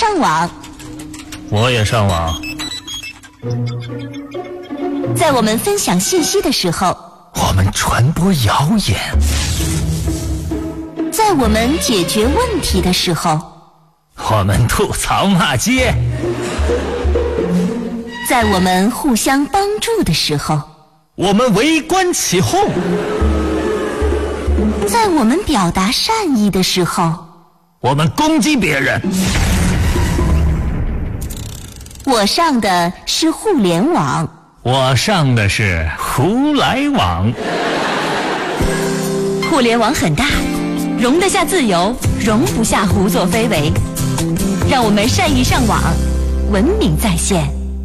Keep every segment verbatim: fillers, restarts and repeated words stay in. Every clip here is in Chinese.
上网。 我也上网。 在我们分享信息的时候， 我们传播谣言； 在我们解决问题的时候， 我们吐槽骂街； 在我们互相帮助的时候， 我们围观起哄； 在我们表达善意的时候， 我们攻击别人。 我上的是互联网， 我上的是胡来网。 互联网很大，容得下自由，容不下胡作非为。让我们善意上网，文明在线。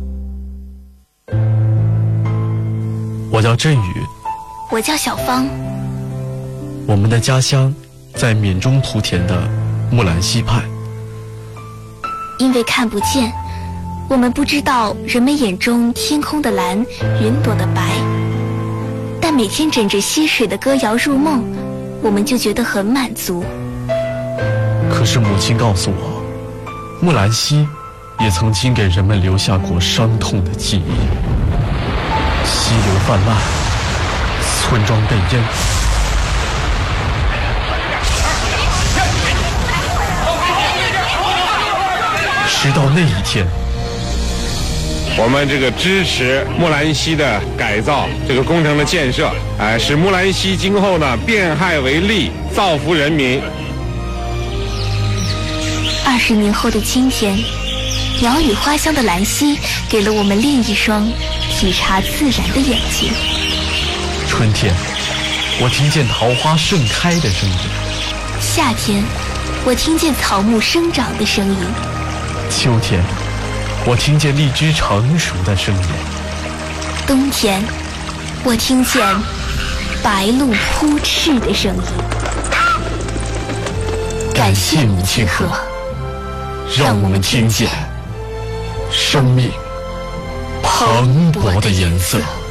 我叫振宇， 我叫小芳。 我们的家乡在缅中莆田的木兰溪畔。 因为看不见，我们不知道人们眼中天空的蓝，云朵的白。但每天枕着溪水的歌谣入梦，我们就觉得很满足。 可是母亲告诉我，木兰溪也曾经给人们留下过伤痛的记忆。溪流泛滥，村庄被淹。直到那一天， 我们这个支持木兰溪的改造，这个工程的建设，哎、呃，使木兰溪今后呢变害为利，造福人民。 二十年后的今天，鸟语花香的兰溪给了我们另一双体察自然的眼睛。 春天，我听见桃花盛开的声音； 夏天，我听见草木生长的声音； 秋天，我听见荔枝成熟的声音； 冬天，我听见白鹭扑翅的声音。感谢母亲河，让我们听见生命磅礴的颜色。